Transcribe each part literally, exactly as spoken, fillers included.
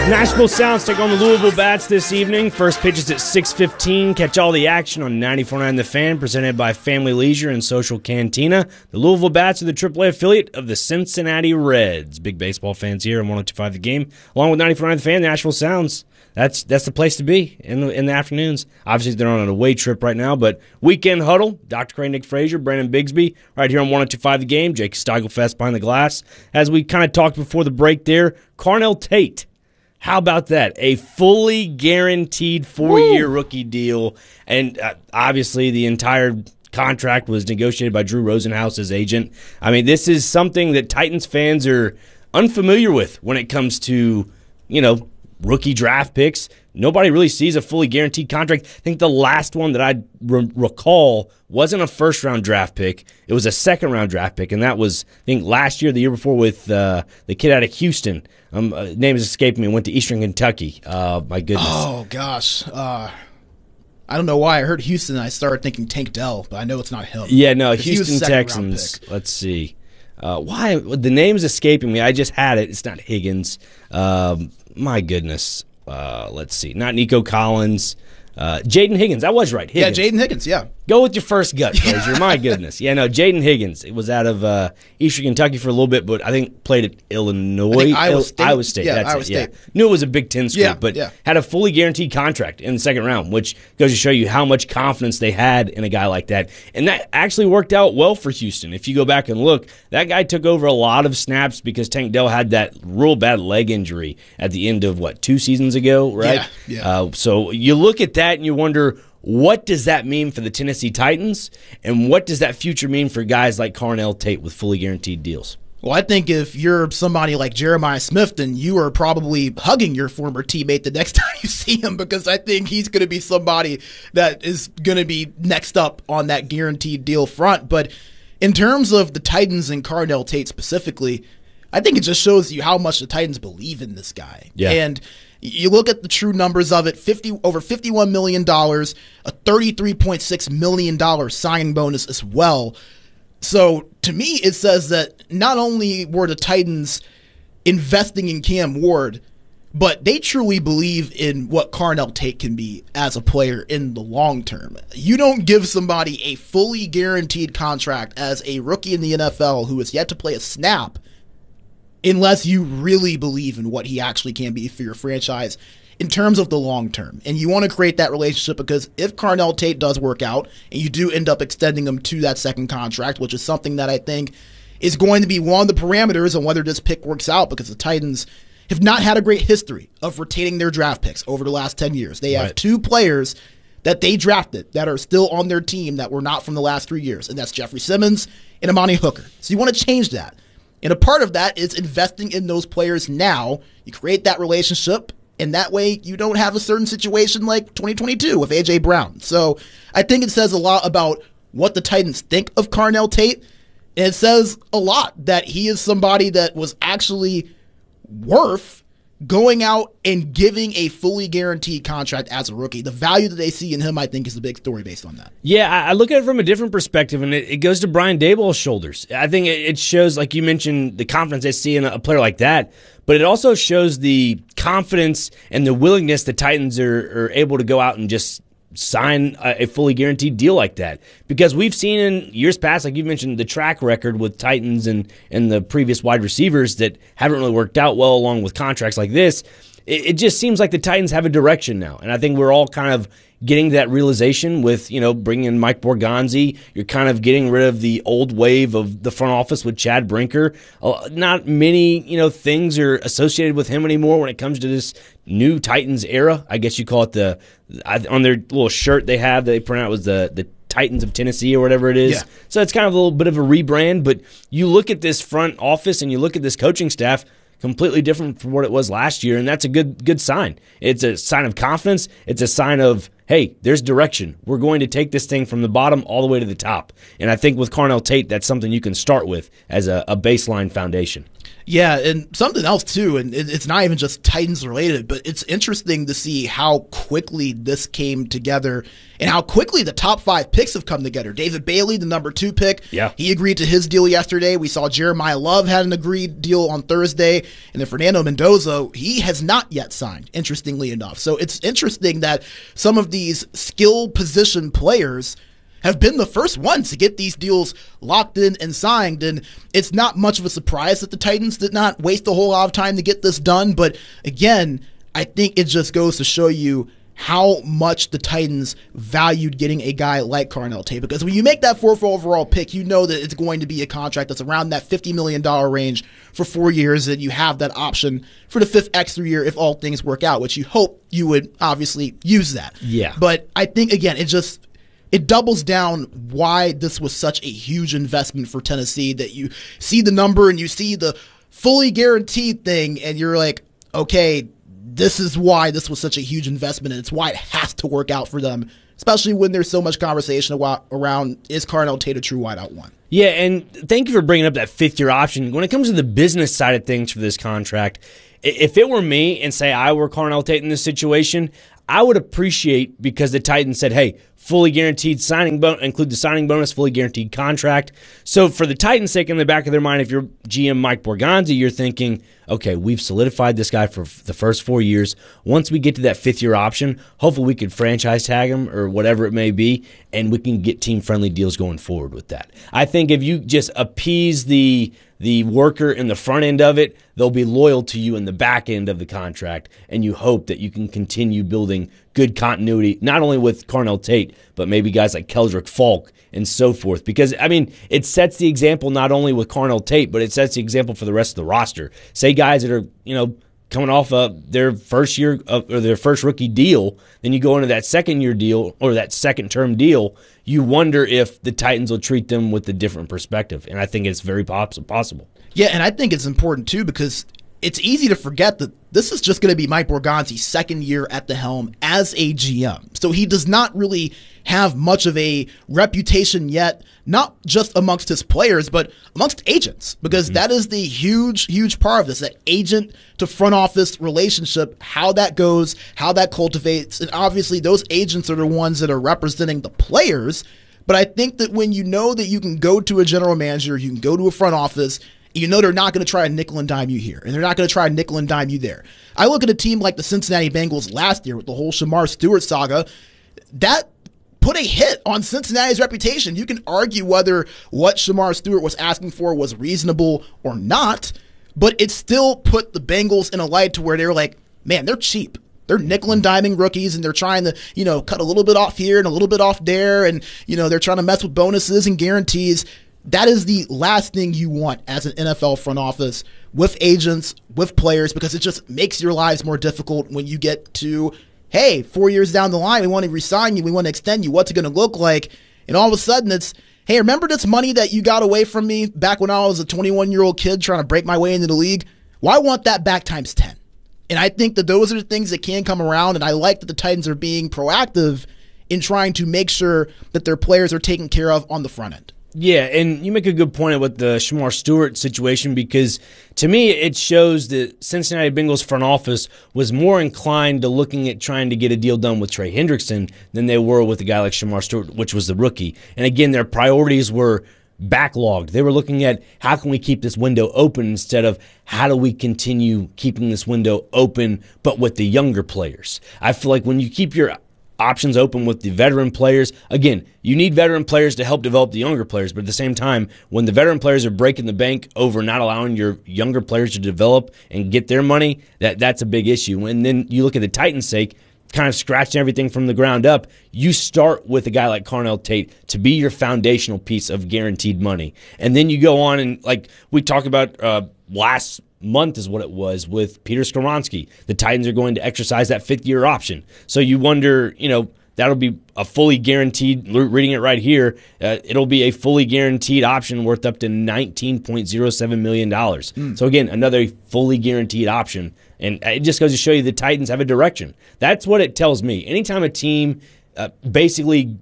Nashville Sounds take on the Louisville Bats this evening. First pitch is at six fifteen. Catch all the action on ninety-four point nine The Fan, presented by Family Leisure and Social Cantina. The Louisville Bats are the triple A affiliate of the Cincinnati Reds. Big baseball fans here on one oh two point five The Game. Along with ninety-four point nine The Fan, Nashville Sounds. That's that's the place to be in the, in the afternoons. Obviously, they're on an away trip right now, but Weekend Huddle, Doctor Cray, Nick Frazier, Brandon Bigsby, right here on one oh two point five The Game. Jake Steigelfest behind the glass. As we kind of talked before the break there, Carnell Tate. How about that? A fully guaranteed four-year Woo. rookie deal. And uh, obviously the entire contract was negotiated by Drew Rosenhaus's agent. I mean, this is something that Titans fans are unfamiliar with when it comes to, you know, rookie draft picks. Nobody really sees a fully guaranteed contract. I think the last one that I re- recall wasn't a first-round draft pick. It was a second-round draft pick, and that was, I think, last year, the year before with uh, the kid out of Houston. Um, uh, name is escaping me. Went to Eastern Kentucky. Uh, my goodness. Oh, gosh. Uh, I don't know why. I heard Houston, and I started thinking Tank Dell, but I know it's not him. Yeah, no, Houston Texans. Let's see. Uh, why? The name's escaping me. I just had it. It's not Higgins. Um, my goodness. Uh, let's see. Not Nico Collins. Uh, Jaden Higgins. I was right. Higgins. Yeah, Jaden Higgins, yeah. Go with your first gut, Frazier. My goodness. Yeah, no, Jaden Higgins. It was out of uh, Eastern Kentucky for a little bit, but I think played at Illinois. Iowa Il- State. Iowa State. Yeah, That's Iowa it. State. Yeah. Knew it was a Big Ten school, yeah, but yeah. had a fully guaranteed contract in the second round, which goes to show you how much confidence they had in a guy like that. And that actually worked out well for Houston. If you go back and look, that guy took over a lot of snaps because Tank Dell had that real bad leg injury at the end of, what, two seasons ago, right? Yeah, yeah. Uh, so you look at that and you wonder, what does that mean for the Tennessee Titans, and what does that future mean for guys like Carnell Tate with fully guaranteed deals? Well, I think if you're somebody like Jeremiah Smith, then you are probably hugging your former teammate the next time you see him, because I think he's going to be somebody that is going to be next up on that guaranteed deal front. But in terms of the Titans and Carnell Tate specifically, I think it just shows you how much the Titans believe in this guy. Yeah. And you look at the true numbers of it, fifty over fifty-one million dollars, a thirty-three point six million dollars signing bonus as well. So to me, it says that not only were the Titans investing in Cam Ward, but they truly believe in what Carnell Tate can be as a player in the long term. You don't give somebody a fully guaranteed contract as a rookie in the N F L who has yet to play a snap unless you really believe in what he actually can be for your franchise in terms of the long term. And you want to create that relationship, because if Carnell Tate does work out and you do end up extending him to that second contract, which is something that I think is going to be one of the parameters on whether this pick works out, because the Titans have not had a great history of retaining their draft picks over the last ten years. They have Right. two players that they drafted that are still on their team that were not from the last three years, and that's Jeffrey Simmons and Amani Hooker. So you want to change that. And a part of that is investing in those players now. You create that relationship, and that way you don't have a certain situation like twenty twenty-two with A J Brown. So I think it says a lot about what the Titans think of Carnell Tate, and it says a lot that he is somebody that was actually worth going out and giving a fully guaranteed contract as a rookie. The value that they see in him, I think, is the big story based on that. Yeah, I look at it from a different perspective, and it, it goes to Brian Daboll's shoulders. I think it shows, like you mentioned, the confidence they see in a player like that, but it also shows the confidence and the willingness the Titans are, are able to go out and just sign a fully guaranteed deal like that. Because we've seen in years past, like you mentioned, the track record with Titans and, and the previous wide receivers that haven't really worked out well along with contracts like this. It, it just seems like the Titans have a direction now. And I think we're all kind of getting that realization with, you know, bringing in Mike Borgonzi. You're kind of getting rid of the old wave of the front office with Chad Brinker. Uh, not many, you know, things are associated with him anymore when it comes to this new Titans era. I guess you call it the, on their little shirt they have that they print out was the, the Titans of Tennessee or whatever it is. Yeah. So it's kind of a little bit of a rebrand, but you look at this front office and you look at this coaching staff, completely different from what it was last year, and that's a good good sign. It's a sign of confidence. It's a sign of, hey, there's direction. We're going to take this thing from the bottom all the way to the top. And I think with Carnell Tate, that's something you can start with as a, a baseline foundation. Yeah, and something else too, and it's not even just Titans related, but it's interesting to see how quickly this came together and how quickly the top five picks have come together. David Bailey, the number two pick, yeah. he agreed to his deal yesterday. We saw Jeremiah Love had an agreed deal on Thursday, and then Fernando Mendoza, he has not yet signed, interestingly enough. So it's interesting that some of these skill position players have been the first ones to get these deals locked in and signed. And it's not much of a surprise that the Titans did not waste a whole lot of time to get this done. But again, I think it just goes to show you how much the Titans valued getting a guy like Carnell Tate. Because when you make that fourth overall pick, you know that it's going to be a contract that's around that fifty million dollars range for four years, and you have that option for the fifth extra year if all things work out, which you hope you would obviously use that. Yeah. But I think, again, it just... it doubles down why this was such a huge investment for Tennessee, that you see the number and you see the fully guaranteed thing and you're like, okay, this is why this was such a huge investment, and it's why it has to work out for them, especially when there's so much conversation around, is Carnell Tate a true wideout one? Yeah, and thank you for bringing up that fifth-year option. When it comes to the business side of things for this contract, if it were me and say I were Carnell Tate in this situation, I would appreciate, because the Titans said, hey, fully guaranteed signing bonus, include the signing bonus, fully guaranteed contract. So for the Titans' sake, in the back of their mind, if you're G M Mike Borgonzi, you're thinking, okay, we've solidified this guy for the first four years. Once we get to that fifth-year option, hopefully we could franchise tag him or whatever it may be, and we can get team-friendly deals going forward with that. I think if you just appease the the worker in the front end of it, they'll be loyal to you in the back end of the contract, and you hope that you can continue building good continuity, not only with Carnell Tate, but maybe guys like Keldrick Falk and so forth. Because, I mean, it sets the example not only with Carnell Tate, but it sets the example for the rest of the roster. Say guys that are, you know, coming off of their first year of, or their first rookie deal, then you go into that second year deal or that second term deal, you wonder if the Titans will treat them with a different perspective. And I think it's very possible. Yeah, and I think it's important too, because it's easy to forget that this is just going to be Mike Borgonzi's second year at the helm as a G M. So he does not really have much of a reputation yet, not just amongst his players, but amongst agents, because mm-hmm. that is the huge, huge part of this, that agent to front office relationship, how that goes, how that cultivates. And obviously those agents are the ones that are representing the players. But I think that when you know that you can go to a general manager, you can go to a front office, you know they're not going to try and nickel and dime you here, and they're not going to try and nickel and dime you there. I look at a team like the Cincinnati Bengals last year with the whole Shamar Stewart saga. That put a hit on Cincinnati's reputation. You can argue whether what Shamar Stewart was asking for was reasonable or not, but it still put the Bengals in a light to where they're like, man, they're cheap. They're nickel and diming rookies, and they're trying to, you know, cut a little bit off here and a little bit off there, and, you know, they're trying to mess with bonuses and guarantees. That is the last thing you want as an N F L front office with agents, with players, because it just makes your lives more difficult when you get to, hey, four years down the line, we want to re-sign you, we want to extend you, what's it going to look like? And all of a sudden it's, hey, remember this money that you got away from me back when I was a twenty-one-year-old kid trying to break my way into the league? Well, I want that back times ten. And I think that those are the things that can come around, and I like that the Titans are being proactive in trying to make sure that their players are taken care of on the front end. Yeah, and you make a good point with the Shamar Stewart situation, because to me it shows that Cincinnati Bengals front office was more inclined to looking at trying to get a deal done with Trey Hendrickson than they were with a guy like Shamar Stewart, which was the rookie. And again, their priorities were backlogged. They were looking at how can we keep this window open instead of how do we continue keeping this window open but with the younger players. I feel like when you keep your options open with the veteran players. Again, you need veteran players to help develop the younger players, but at the same time, when the veteran players are breaking the bank over not allowing your younger players to develop and get their money, that that's a big issue. And then you look at the Titans' sake, kind of scratching everything from the ground up, you start with a guy like Carnell Tate to be your foundational piece of guaranteed money. And then you go on and, like we talked about uh, last month is what it was with Peter Skoronski. The Titans are going to exercise that fifth-year option. So you wonder, you know, that'll be a fully guaranteed, reading it right here, uh, it'll be a fully guaranteed option worth up to nineteen point oh seven million dollars. Mm. So again, another fully guaranteed option. And it just goes to show you the Titans have a direction. That's what it tells me. Anytime a team uh, basically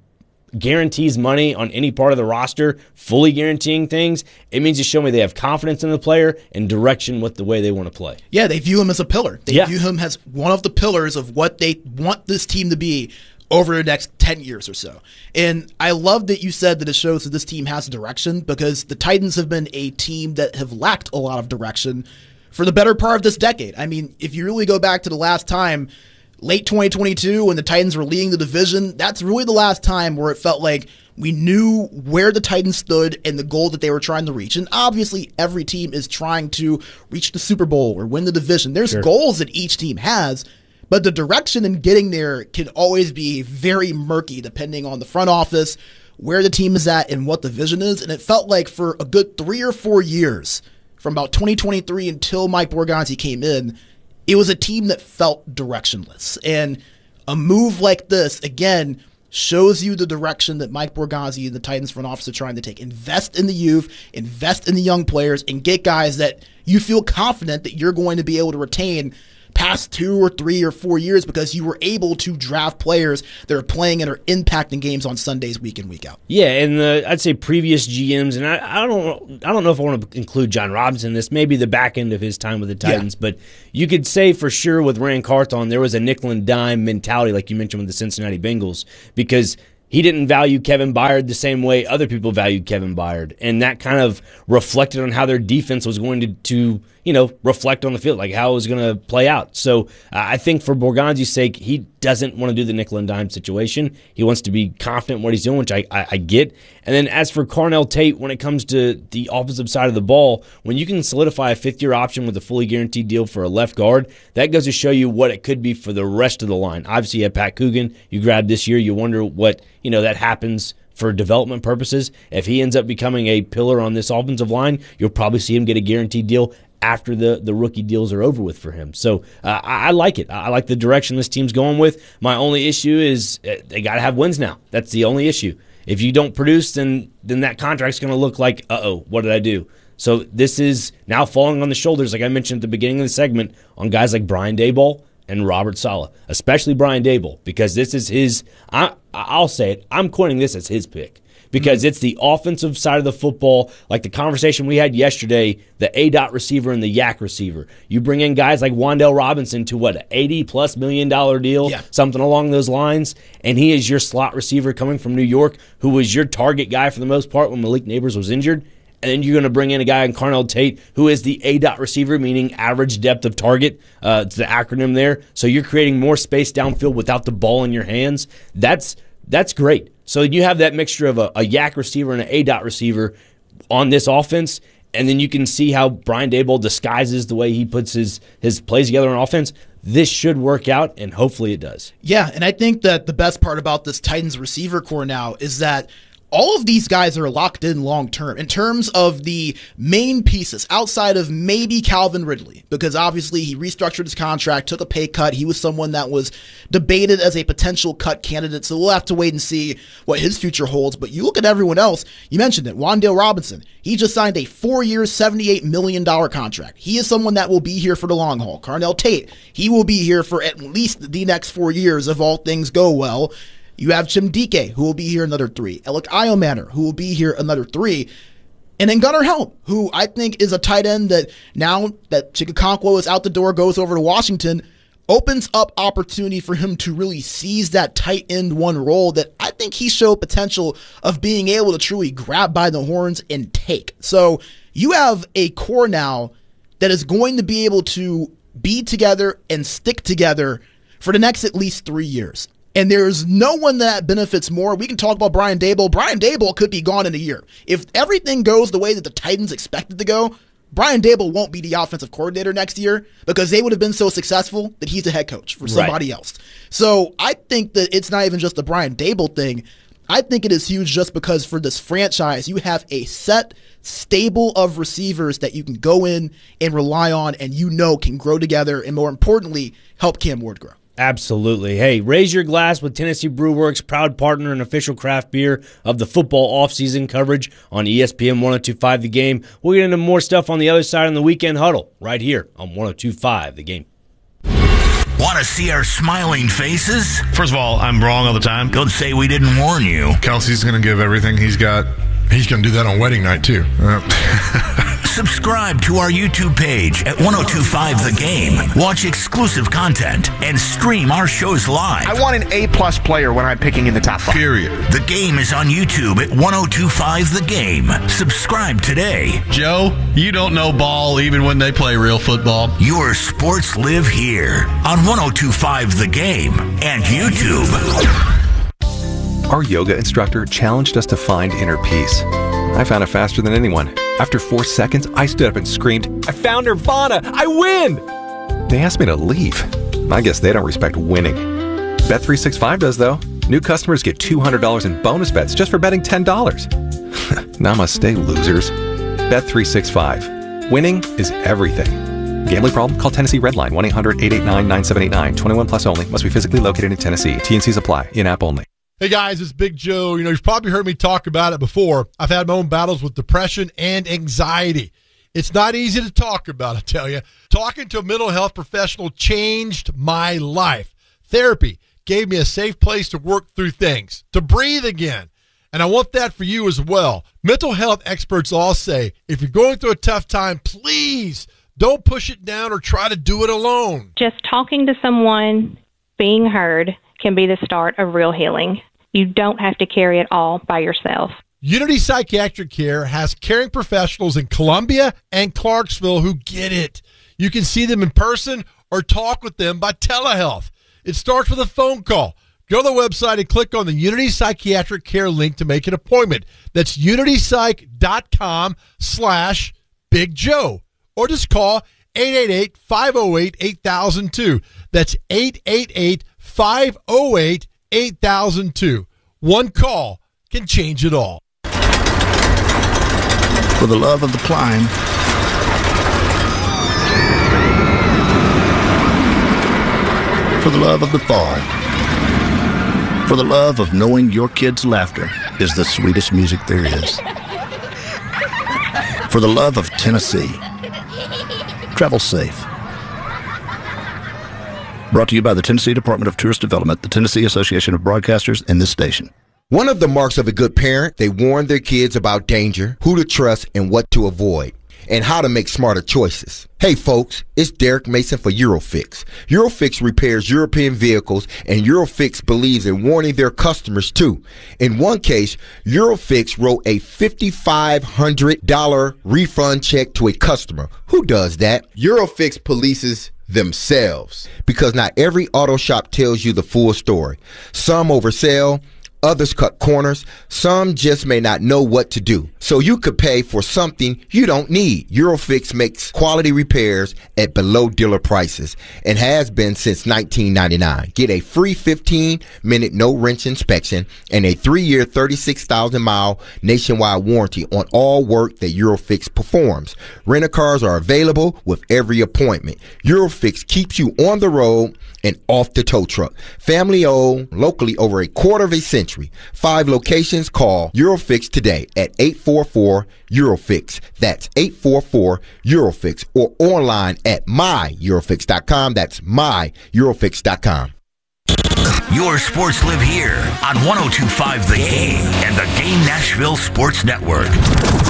guarantees money on any part of the roster, fully guaranteeing things, it means to show me they have confidence in the player and direction with the way they want to play. Yeah, they view him as a pillar. They yeah. view him as one of the pillars of what they want this team to be over the next ten years or so. And I love that you said that it shows that this team has direction, because the Titans have been a team that have lacked a lot of direction for the better part of this decade. I mean, if you really go back to the last time, late twenty twenty-two, when the Titans were leading the division, that's really the last time where it felt like we knew where the Titans stood and the goal that they were trying to reach. And obviously, every team is trying to reach the Super Bowl or win the division. There's sure. goals that each team has, but the direction in getting there can always be very murky depending on the front office, where the team is at, and what the vision is. And it felt like for a good three or four years, from about twenty twenty-three until Mike Borgonzi came in, it was a team that felt directionless. And a move like this, again, shows you the direction that Mike Borgonzi and the Titans front office are trying to take. Invest in the youth, invest in the young players, and get guys that you feel confident that you're going to be able to retain past two or three or four years because you were able to draft players that are playing and are impacting games on Sundays week in, week out. Yeah, and the, I'd say previous G Ms, and I, I don't I don't know if I want to include John Robinson in this, maybe the back end of his time with the Titans, yeah. but you could say for sure with Rand Carthon, there was a nickel and dime mentality like you mentioned with the Cincinnati Bengals, because he didn't value Kevin Byard the same way other people valued Kevin Byard, and that kind of reflected on how their defense was going to, to you know, reflect on the field, like how it was going to play out. So uh, I think for Borgonzi's sake, he doesn't want to do the nickel and dime situation. He wants to be confident in what he's doing, which I, I, I get. And then as for Carnell Tate, when it comes to the offensive side of the ball, when you can solidify a fifth-year option with a fully guaranteed deal for a left guard, that goes to show you what it could be for the rest of the line. Obviously, you have Pat Coogan. You grab this year, you wonder what, you know, that happens for development purposes. If he ends up becoming a pillar on this offensive line, you'll probably see him get a guaranteed deal after the, the rookie deals are over with for him. So uh, I, I like it. I like the direction this team's going with. My only issue is uh, they got to have wins now. That's the only issue. If you don't produce, then then that contract's going to look like, uh-oh, what did I do? So this is now falling on the shoulders, like I mentioned at the beginning of the segment, on guys like Brian Daboll and Robert Saleh, especially Brian Daboll, because this is his, I, I'll say it, I'm coining this as his pick. Because it's the offensive side of the football, like the conversation we had yesterday, the A-dot receiver and the yak receiver. You bring in guys like Wan'Dale Robinson to, what, an eighty-plus million dollar deal, yeah. something along those lines, and he is your slot receiver coming from New York, who was your target guy for the most part when Malik Neighbors was injured. And then you're going to bring in a guy in Carnell Tate who is the A-dot receiver, meaning average depth of target. Uh, it's the acronym there. So you're creating more space downfield without the ball in your hands. That's that's great. So you have that mixture of a, a yak receiver and an A-dot receiver on this offense, and then you can see how Brian Daboll disguises the way he puts his, his plays together on offense. This should work out, and hopefully it does. Yeah, and I think that the best part about this Titans receiver core now is that all of these guys are locked in long term in terms of the main pieces outside of maybe Calvin Ridley, because obviously he restructured his contract, took a pay cut. He was someone that was debated as a potential cut candidate. So we'll have to wait and see what his future holds. But you look at everyone else. You mentioned it. Wan'Dale Robinson. He just signed a four-year, seventy-eight million dollars contract. He is someone that will be here for the long haul. Carnell Tate. He will be here for at least the next four years if all things go well. You have Jim Dike, who will be here another three. Alec Iomanner, who will be here another three. And then Gunnar Helm, who I think is a tight end that now that Chikakonkwo is out the door, goes over to Washington, opens up opportunity for him to really seize that tight end one role that I think he showed potential of being able to truly grab by the horns and take. So you have a core now that is going to be able to be together and stick together for the next at least three years. And there's no one that benefits more. We can talk about Brian Daboll. Brian Daboll could be gone in a year. If everything goes the way that the Titans expected to go, Brian Daboll won't be the offensive coordinator next year because they would have been so successful that he's a head coach for somebody right. else. So I think that it's not even just the Brian Daboll thing. I think it is huge just because for this franchise, you have a set stable of receivers that you can go in and rely on and you know can grow together and, more importantly, help Cam Ward grow. Absolutely. Hey, raise your glass with Tennessee Brew Works, proud partner and official craft beer of the football offseason coverage on E S P N one oh two point five The Game. We'll get into more stuff on the other side on the Weekend Huddle right here on one oh two point five The Game. Want to see our smiling faces? First of all, I'm wrong all the time. Don't say we didn't warn you. Kelsey's going to give everything he's got. He's going to do that on wedding night, too. Uh. Subscribe to our YouTube page at ten twenty-five The Game. Watch exclusive content and stream our shows live. I want an A-plus player when I'm picking in the top five. Period. The Game is on YouTube at ten twenty-five The Game. Subscribe today. Joe, you don't know ball even when they play real football. Your sports live here on ten twenty-five The Game and YouTube. Our yoga instructor challenged us to find inner peace. I found it faster than anyone. After four seconds, I stood up and screamed, "I found Nirvana! I win!" They asked me to leave. I guess they don't respect winning. Bet three sixty-five does, though. New customers get two hundred dollars in bonus bets just for betting ten dollars. Namaste, losers. Bet three sixty-five. Winning is everything. Gambling problem? Call Tennessee Redline, one eight hundred eight eight nine nine seven eight nine. twenty-one plus only. Must be physically located in Tennessee. T and Cs apply. In-app only. Hey guys, it's Big Joe. You know, you've probably heard me talk about it before. I've had my own battles with depression and anxiety. It's not easy to talk about, I tell you. Talking to a mental health professional changed my life. Therapy gave me a safe place to work through things, to breathe again. And I want that for you as well. Mental health experts all say, if you're going through a tough time, please don't push it down or try to do it alone. Just talking to someone, being heard, can be the start of real healing. You don't have to carry it all by yourself. Unity Psychiatric Care has caring professionals in Columbia and Clarksville who get it. You can see them in person or talk with them by telehealth. It starts with a phone call. Go to the website and click on the Unity Psychiatric Care link to make an appointment. That's unitypsych.com slash Big Joe. Or just call eight eight eight, five oh eight, eight thousand two. That's eight eight eight, five oh eight, eight thousand two. One call can change it all. For the love of the climb. For the love of the farm. For the love of knowing your kids' laughter is the sweetest music there is. For the love of Tennessee. Travel safe. Brought to you by the Tennessee Department of Tourist Development, the Tennessee Association of Broadcasters, and this station. One of the marks of a good parent, they warn their kids about danger, who to trust, and what to avoid, and how to make smarter choices. Hey folks, it's Derek Mason for Eurofix. Eurofix repairs European vehicles, and Eurofix believes in warning their customers too. In one case, Eurofix wrote a five thousand five hundred dollars refund check to a customer. Who does that? Eurofix polices themselves, because not every auto shop tells you the full story. Some oversell, others cut corners, some just may not know what to do. So you could pay for something you don't need. Eurofix makes quality repairs at below dealer prices and has been since nineteen ninety-nine. Get a free fifteen minute no wrench inspection and a three year thirty-six thousand mile nationwide warranty on all work that Eurofix performs. Rent-a-cars are available with every appointment. Eurofix keeps you on the road and off the tow truck. Family owned, locally over a quarter of a century. Five locations. Call Eurofix today at eight four four Eurofix. That's eight four four Eurofix, or online at my eurofix dot com. That's my eurofix dot com. Your sports live here on ten twenty-five The Game and the Game Nashville Sports Network.